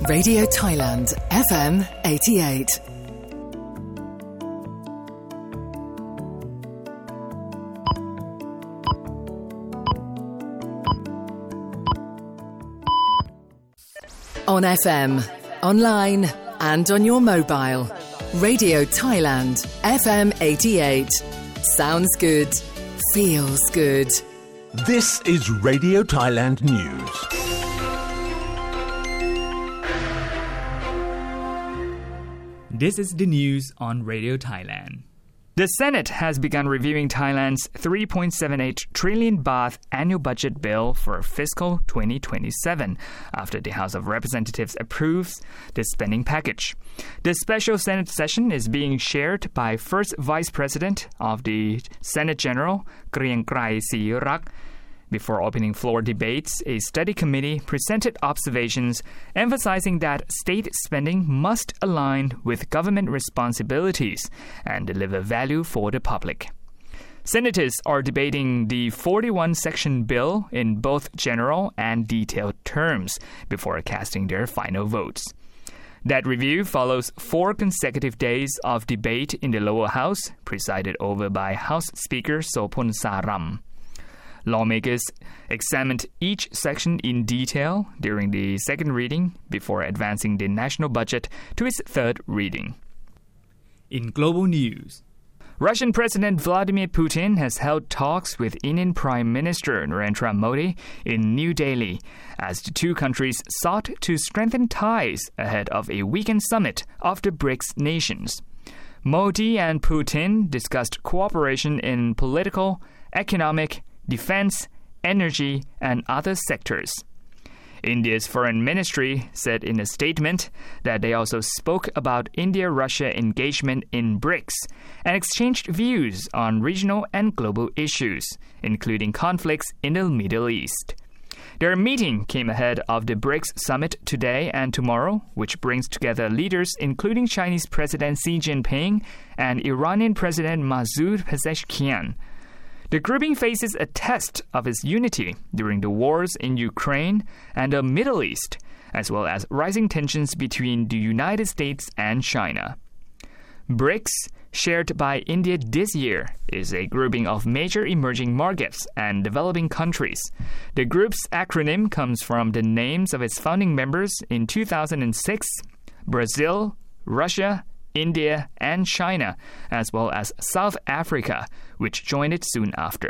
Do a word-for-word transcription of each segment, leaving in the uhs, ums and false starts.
Radio Thailand, F M eighty-eight. On F M, online and on your mobile. Radio Thailand, F M eighty-eight. Sounds good. Feels good. This is Radio Thailand News. This is the news on Radio Thailand. The Senate has begun reviewing Thailand's three point seven eight trillion baht annual budget bill for fiscal twenty twenty-seven after the House of Representatives approves the spending package. The special Senate session is being chaired by First Vice President of the Senate General, Griangkrai Srirak. Before opening floor debates, a study committee presented observations emphasizing that state spending must align with government responsibilities and deliver value for the public. Senators are debating the forty-one section bill in both general and detailed terms before casting their final votes. That review follows four consecutive days of debate in the lower house, presided over by House Speaker Sopon Saram. Lawmakers examined each section in detail during the second reading before advancing the national budget to its third reading. In global news, Russian President Vladimir Putin has held talks with Indian Prime Minister Narendra Modi in New Delhi as the two countries sought to strengthen ties ahead of a weekend summit of the BRICS nations. Modi and Putin discussed cooperation in political, economic, defense, energy, and other sectors. India's foreign ministry said in a statement that they also spoke about India-Russia engagement in BRICS and exchanged views on regional and global issues, including conflicts in the Middle East. Their meeting came ahead of the BRICS summit today and tomorrow, which brings together leaders including Chinese President Xi Jinping and Iranian President Masoud Pezeshkian. The grouping faces a test of its unity during the wars in Ukraine and the Middle East, as well as rising tensions between the United States and China. BRICS, shared by India this year, is a grouping of major emerging markets and developing countries. The group's acronym comes from the names of its founding members in two thousand six, Brazil, Russia, India, and China, as well as South Africa, which joined it soon after.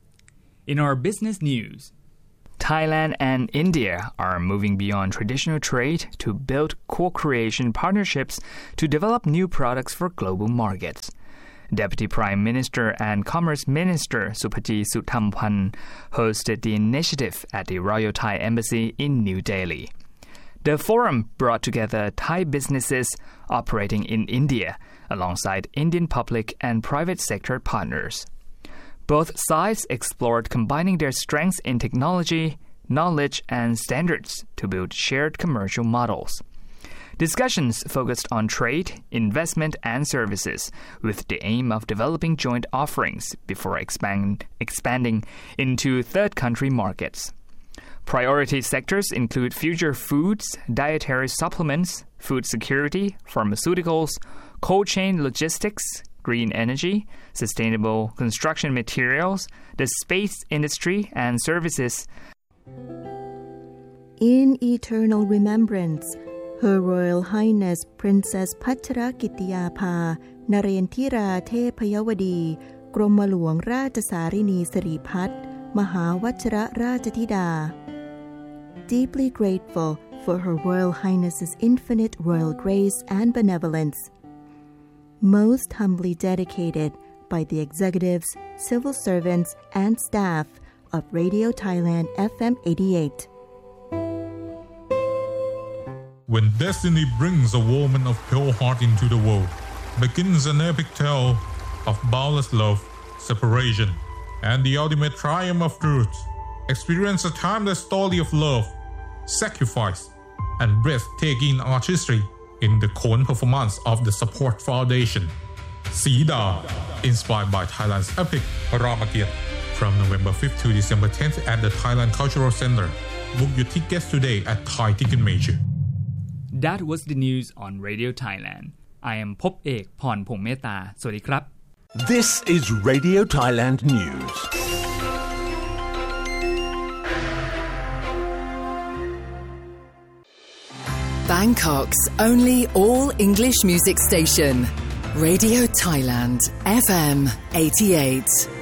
In our business news, Thailand and India are moving beyond traditional trade to build co-creation partnerships to develop new products for global markets. Deputy Prime Minister and Commerce Minister Suphaji Suthampan hosted the initiative at the Royal Thai Embassy in New Delhi. The forum brought together Thai businesses operating in India alongside Indian public and private sector partners. Both sides explored combining their strengths in technology, knowledge, and standards to build shared commercial models. Discussions focused on trade, investment, and services with the aim of developing joint offerings before expand, expanding into third country markets. Priority sectors include future foods, dietary supplements, food security, pharmaceuticals, cold chain logistics, green energy, sustainable construction materials, the space industry, and services. In eternal remembrance, Her Royal Highness Princess Pachrakitiyapha Narendra Thepayawadi กรมหลวงราชสารินีสิริพัฒน์มหาวชิรราชธิดาDeeply grateful for Her Royal Highness's infinite royal grace and benevolence. Most humbly dedicated by the executives, civil servants, and staff of Radio Thailand F M eighty-eight. When destiny brings a woman of pure heart into the world, begins an epic tale of boundless love, separation, and the ultimate triumph of truth. Experience a timeless story of love, sacrifice, and breathtaking artistry in the Khon performance of the Support Foundation. Sida, inspired by Thailand's epic Ramakiat, from November fifth to December tenth at the Thailand Cultural Center. Book your tickets today at Thai Ticket Major. That was the news on Radio Thailand. I am พบเอกพรพงษ์เมตตาสวัสดีครับ This is Radio Thailand News. Bangkok's only all-English music station, Radio Thailand, F M eighty-eight.